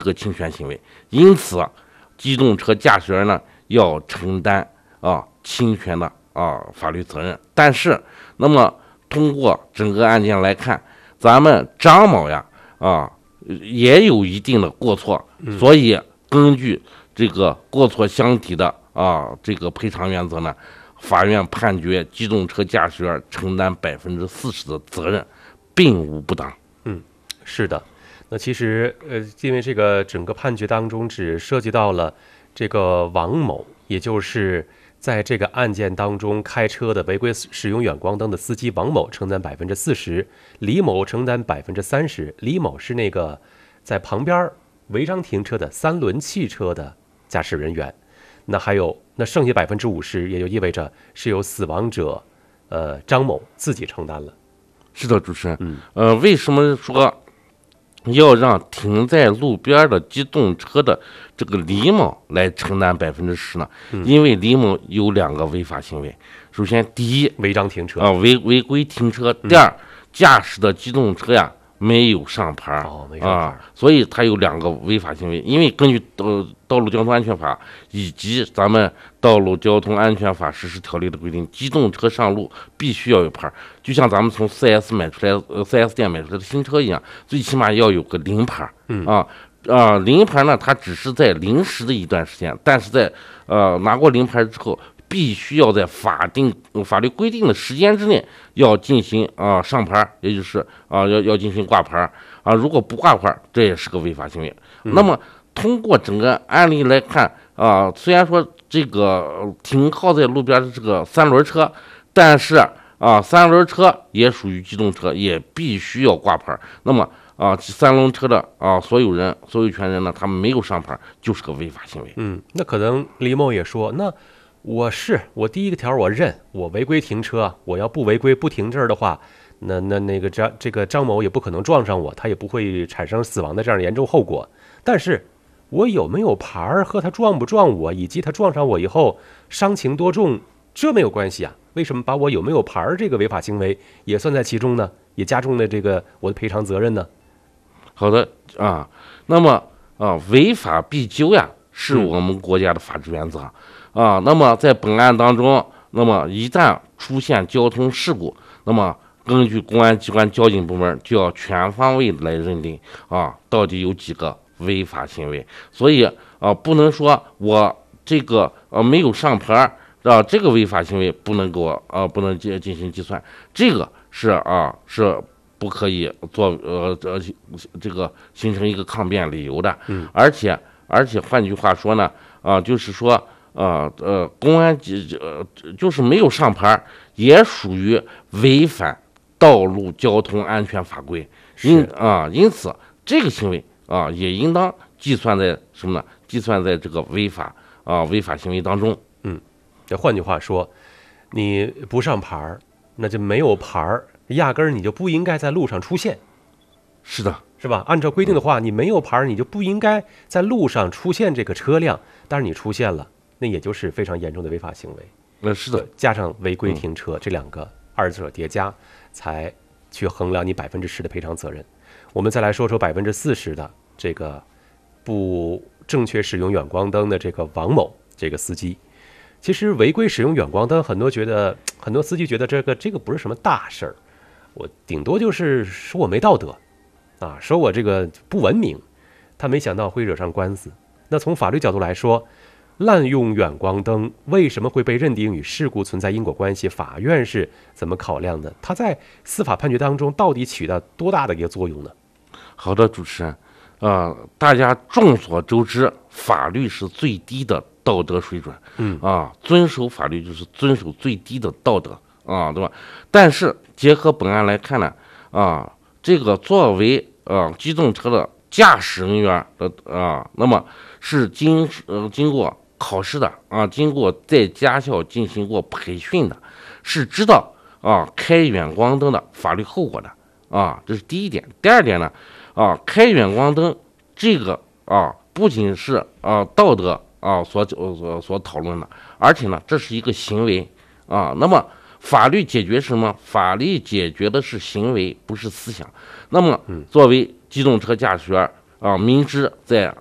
个侵权行为，因此机动车驾驶员呢要承担侵权的法律责任。但是，那么通过整个案件来看，咱们张某呀也有一定的过错，所以根据这个过错相抵的这个赔偿原则呢，法院判决机动车驾驶员承担40%的责任，并无不当。 是的。那其实因为这个整个判决当中只涉及到了这个王某，也就是在这个案件当中开车的违规使用远光灯的司机王某承担40%，李某承担30%。李某是那个在旁边违章停车的3轮汽车的驾驶人员。那还有那剩下50%，也就意味着是由死亡者张某自己承担了。 是的，主持人。为什么说要让停在路边的机动车的这个李某来承担10%呢？因为李某有2个违法行为。首先，第一， 违章停车违规停车；第二，驾驶的机动车呀没有上牌所以他有2个违法行为。因为根据道路交通安全法以及咱们道路交通安全法实施条例的规定，机动车上路必须要有牌，就像咱们从4S 店买出来的新车一样，最起码要有个临牌。临牌呢，它只是在临时的一段时间，但是在拿过临牌之后，必须要在法律规定的时间之内要进行上牌，也就是要进行挂牌如果不挂牌，这也是个违法行为。那么通过整个案例来看虽然说这个停靠在路边的这个3轮车，但是3轮车也属于机动车，也必须要挂牌。那么3轮车的所有权人呢，他们没有上牌，就是个违法行为。 那可能李某也说，那我第一个条我认，我违规停车，我要不违规不停这儿的话，那个张某也不可能撞上我，他也不会产生死亡的这样的严重后果。但是我有没有牌和他撞不撞我，以及他撞上我以后伤情多重，这没有关系啊？为什么把我有没有牌这个违法行为也算在其中呢？也加重了这个我的赔偿责任呢？ 好的那么违法必究呀，是我们国家的法治原则那么在本案当中，那么一旦出现交通事故，那么根据公安机关交警部门就要全方位来认定到底有几个违法行为。所以不能说我这个没有上牌这个违法行为不能给我不能进行计算，这个是不可以做这个形成一个抗辩理由的。而且换句话说呢就是说公安就是没有上牌也属于违反道路交通安全法规。因此这个行为也应当计算在什么呢？计算在这个违法行为当中。 这换句话说，你不上牌，那就没有牌，压根儿你就不应该在路上出现。 是的， 是吧？按照规定的话，你没有牌，你就不应该在路上出现这个车辆。但是你出现了，那也就是非常严重的违法行为。 是的， 加上违规停车，这2个二者叠加，才去衡量你10%的赔偿责任。我们再来说说40%的这个不正确使用远光灯的这个王某这个司机。其实违规使用远光灯，很多司机觉得这个不是什么大事儿，我顶多就是说我没道德说我这个不文明，他没想到会惹上官司。那从法律角度来说，滥用远光灯为什么会被认定与事故存在因果关系？法院是怎么考量的？它在司法判决当中到底起到多大的一个作用呢？ 好的，主持人大家众所周知，法律是最低的道德水准。遵守法律就是遵守最低的道德对吧？但是结合本案来看呢这个作为机动车的驾驶人员的那么是经过考试的经过在驾校进行过培训的，是知道开远光灯的法律后果的这是第一点。第二点呢开远光灯这个不仅是道德所讨论的，而且呢这是一个行为那么法律解决什么？法律解决的是行为，不是思想。那么作为机动车驾驶员明知在